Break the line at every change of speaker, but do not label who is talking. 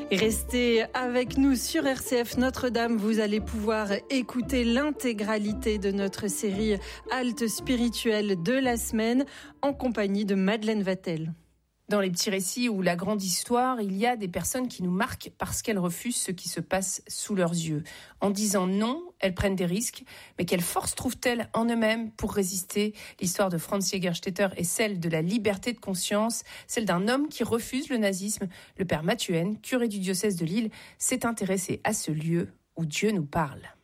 Et restez avec nous sur RCF Notre-Dame. Vous allez pouvoir écouter l'intégralité de notre série Halte spirituelle de la semaine en compagnie de Madeleine Vatel.
Dans les petits récits ou la grande histoire, il y a des personnes qui nous marquent parce qu'elles refusent ce qui se passe sous leurs yeux. En disant non, elles prennent des risques, mais quelle force trouvent-elles en eux-mêmes pour résister ? L'histoire de Franz Jägerstätter est celle de la liberté de conscience, celle d'un homme qui refuse le nazisme. Le père Mathuën, curé du diocèse de Lille, s'est intéressé à ce lieu où Dieu nous parle.